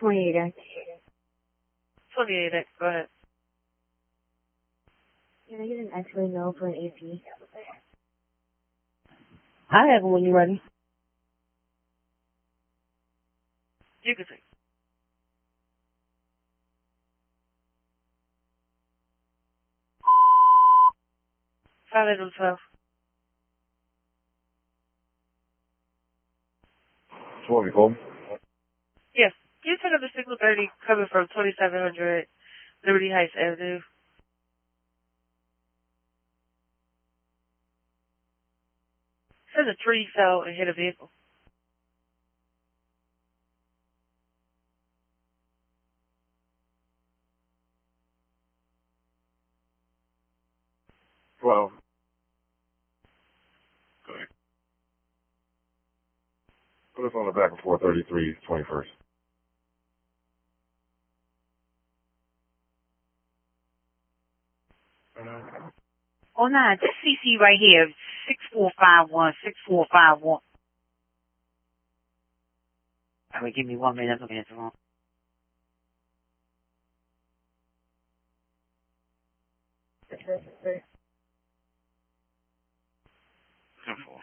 28X. 28X, go ahead. Can I get an X-ray no for an AP? I have it when you're ready. You can take. Friday the 12th. What, you called me? Yes. Can you pick up the signal 30 coming from 2700 Liberty Heights Avenue? Says a tree fell and hit a vehicle. Well, go ahead. Put us on the back of 433 21st. Oh, no, this CC right here, 6451, 6451. All right, give me 1 minute. I'm looking at the wrong. Simple.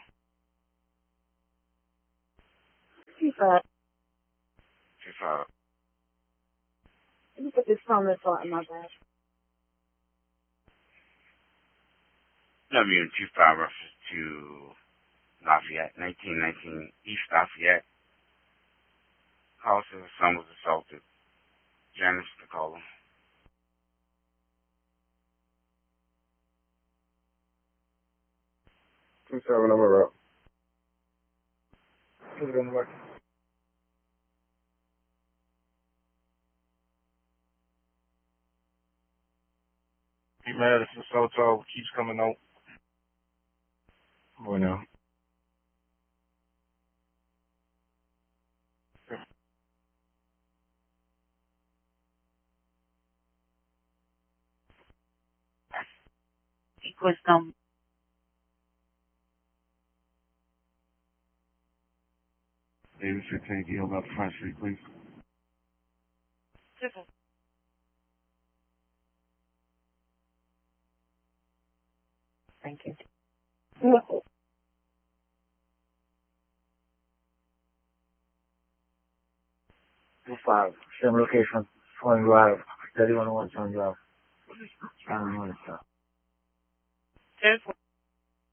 25. 25. Let me put this phone that's in my bag. W25 reference to Lafayette, 1919 East Lafayette. Call says the son was assaulted. Janice Nicola. 27 number up. Put it on the back. Be mad if the Soto keeps coming out. Boy, now. Because some David 15, can you hold out the front street, please? Simple. Thank you. 5. Same location, Swan Drive, 3101 Swan Drive. I don't know what it's 10